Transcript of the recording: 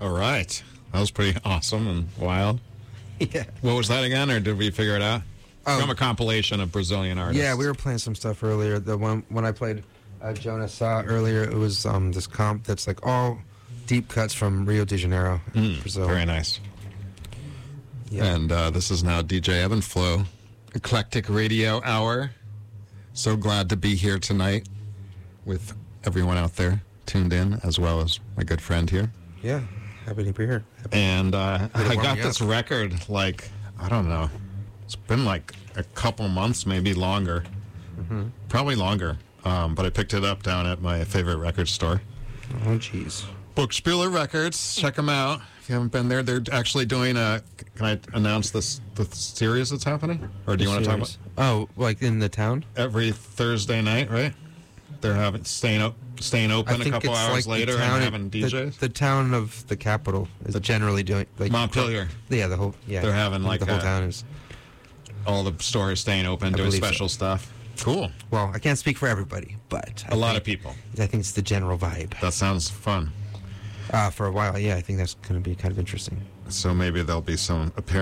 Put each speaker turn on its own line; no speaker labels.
All right. That was pretty awesome and wild.
Yeah.
What was that again, or did we figure it out?
Oh.
From a compilation of Brazilian artists.
Yeah, we were playing some stuff earlier. The one when I played Jonas Saw earlier, it was this comp that's like all deep cuts from Rio de Janeiro, Brazil.
Very nice.
Yeah.
And this is now DJ Ebb and Flow, Eclectic Radio Hour. So glad to be here tonight with everyone out there tuned in, as well as my good friend here.
Yeah, happy to be here.
And I
warm
got
me
this
up.
record, like, I don't know. It's been like a couple months, maybe longer. Probably longer. But I picked it up down at my favorite record store.
Oh, jeez.
Bookspieler Records. Check them out. If you haven't been there, they're actually doing a... Can I announce the series that's happening? Or do you want to talk about...
Oh, like in the town?
Every Thursday night, right? They're having staying open a couple hours later and having DJs.
The town of the capital is generally doing like
Montpelier.
Yeah, the whole
They're having like
the whole town is.
All the stores staying open, doing
believe
special stuff. Cool.
Well, I can't speak for everybody, but
A lot of people.
I think it's the general vibe.
That sounds fun.
For a while, yeah, I think that's going to be kind of interesting.
So maybe there'll be some appearances